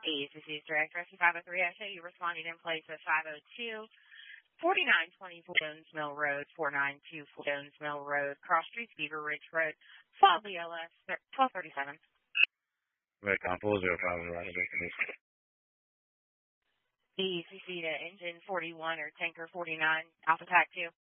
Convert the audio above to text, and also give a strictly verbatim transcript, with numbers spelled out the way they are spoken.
The C C's direct rescue five oh three, I show you responding in place of five oh two, forty-nine twenty-four Jones Mill Road, four nine two four Jones Mill Road, Cross Streets, Beaver Ridge Road, Fall B L S, twelve thirty-seven. Redcon four zero five is right destination. The C C to engine forty-one or tanker forty-nine, Alpha Tac two.